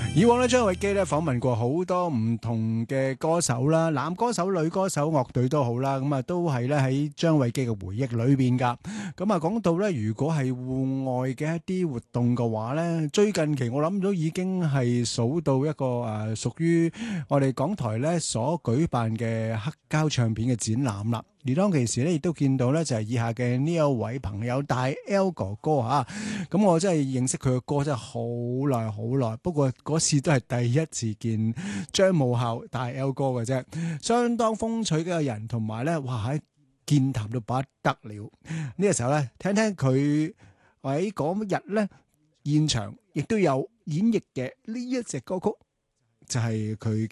以往咧，張偉基咧訪問過好多唔同嘅歌手啦，男歌手、女歌手、樂隊都好啦，咁啊都係咧喺張偉基嘅回憶裏邊噶。咁啊講到咧，如果係戶外嘅一啲活動嘅話咧，最近期我諗都已經係數到一個屬於我哋港台咧所舉辦嘅黑膠唱片嘅展覽啦。而當其時咧，亦都見到咧就係以下嘅呢一位朋友大 L 哥哥嚇，咁我真係認識佢嘅歌真係好耐好耐，不過嗰次都係第一次見張武孝大 L 哥嘅啫，相當風趣嘅一個人，同埋咧哇喺健談到不得了。呢個時候咧，聽聽佢喺嗰日咧現場亦都有演繹嘅呢一隻歌曲，就係佢